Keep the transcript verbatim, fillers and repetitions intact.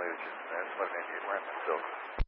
Illusion. That's what an Indian wearing the silver.